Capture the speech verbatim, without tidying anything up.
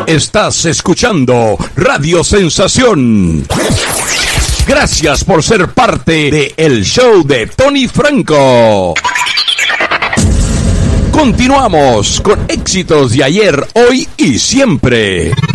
Estás escuchando Radio Sensación. Gracias por ser parte de El Show de Tony Franco. Continuamos con éxitos de ayer, hoy y siempre.